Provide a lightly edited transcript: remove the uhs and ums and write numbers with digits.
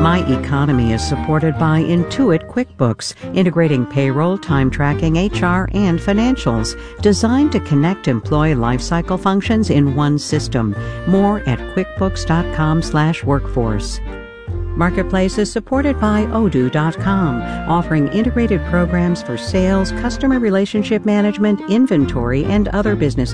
My Economy is supported by Intuit QuickBooks, integrating payroll, time tracking, HR, and financials, designed to connect employee lifecycle functions in one system. More at quickbooks.com/workforce. Marketplace is supported by Odoo.com, offering integrated programs for sales, customer relationship management, inventory, and other business